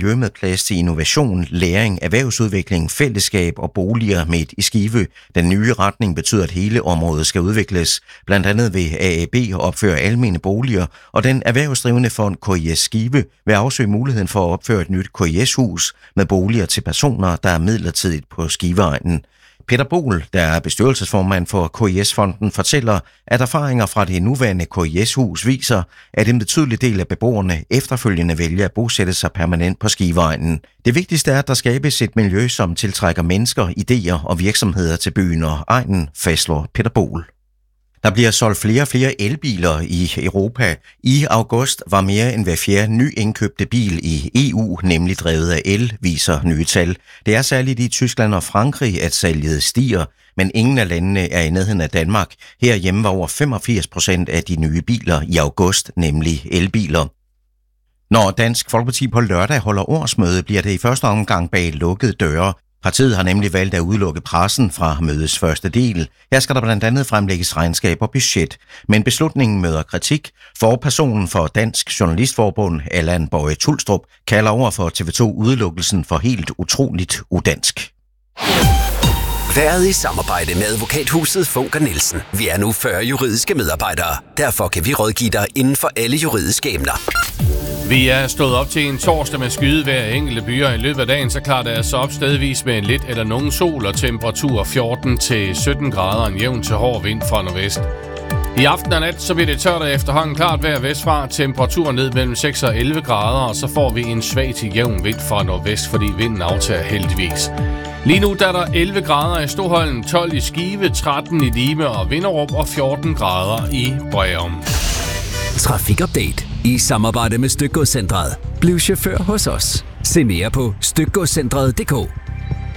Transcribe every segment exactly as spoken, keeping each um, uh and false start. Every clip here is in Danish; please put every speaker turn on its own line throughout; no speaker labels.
miljø med plads til innovation, læring, erhvervsudvikling, fællesskab og boliger midt i Skive. Den nye retning betyder, at hele området skal udvikles. Blandt andet vil A A B opføre almene boliger, og den erhvervsdrivende fond K I S Skive vil afsøge muligheden for at opføre et nyt K I S-hus med boliger til personer, der er midlertidigt på Skiveegnen. Peter Bohl, der er bestyrelsesformand for K I S-fonden, fortæller, at erfaringer fra det nuværende K I S-hus viser, at en betydelig del af beboerne efterfølgende vælger at bosætte sig permanent på Skiveegnen. Det vigtigste er, at der skabes et miljø, som tiltrækker mennesker, idéer og virksomheder til byen og egnen, fastslår Peter Bohl. Der bliver solgt flere og flere elbiler i Europa. I august var mere end hver fjerde nyindkøbte bil i E U nemlig drevet af el, viser nye tal. Det er særligt i Tyskland og Frankrig, at salget stiger, men ingen af landene er i nærheden af Danmark. Herhjemme var over femogfirs procent af de nye biler i august nemlig elbiler. Når Dansk Folkeparti på lørdag holder årsmøde, bliver det i første omgang bag lukkede døre. Partiet har nemlig valgt at udelukke pressen fra mødets første del. Her skal der blandt andet fremlægges regnskab og budget. Men beslutningen møder kritik. Forpersonen for Dansk Journalistforbund, Allan Boje Tulstrup, kalder over for T V to-udelukkelsen for helt utroligt udansk.
Været i samarbejde med advokathuset Funker Nielsen. Vi er nu fyrre juridiske medarbejdere. Derfor kan vi rådgive dig inden for alle juridiske emner.
Vi er stået op til en torsdag med skyde hver enkelte byer. I løbet af dagen så klarer det altså op stedvis med en lidt eller nogen sol og temperatur fjorten til sytten grader, en jævn til hård vind fra nordvest. I aften og nat så bliver det tørt og efterhånden klart vejr vestfra. Temperaturen ned mellem seks og elleve grader, og så får vi en svag til jævn vind fra nordvest, fordi vinden aftager heldigvis. Lige nu der er der elleve grader i Stoholm, tolv i Skive, tretten i Lime og Vinderup og fjorten grader i Breum.
Trafikupdate i samarbejde med Stykgodscentret. Bliv chauffør hos os. Se mere på stykgodscentret punktum d k.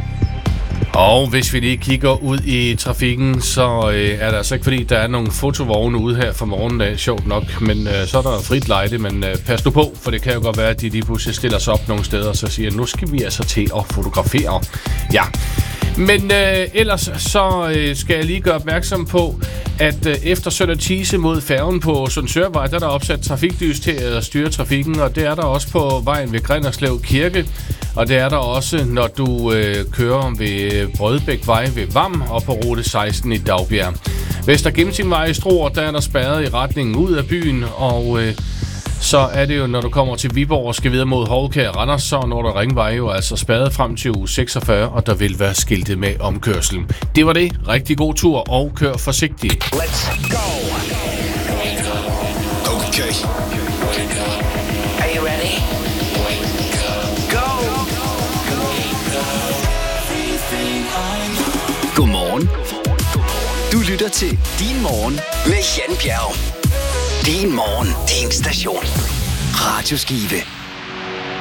Og hvis vi lige kigger ud i trafikken, så øh, er det altså ikke fordi, der er nogle fotovogne ude her fra morgendag, sjovt nok. Men øh, så er der frit lejde, men øh, pas nu på, for det kan jo godt være, at de lige pludselig stiller sig op nogle steder, og så siger, nu skal vi altså til at fotografere. Ja. Men øh, ellers så øh, skal jeg lige gøre opmærksom på, at øh, efter Sønder Tise mod færgen på Sundsørvej, der er der opsat trafiklys til at styre trafikken, og det er der også på vejen ved Grinderslev Kirke, og det er der også, når du øh, kører ved Brødbækvej ved Vam og på rute seksten i Dagbjerg. Vester Gemsingvej i Struer, der er der spærret i retningen ud af byen, og øh, så er det jo, når du kommer til Viborg og skal videre mod Hovkær Randers, så når der Ringvej jo altså spærret frem til uge seksogfyrre, og der vil være skiltet med omkørselen. Det var det. Rigtig god tur, og kør forsigtigt.
Let's go! Okay. Are you ready? Go!
Godmorgen. Du lytter til Din Morgen med Jan Bjerg. Din morgen, din station. Radio Skive.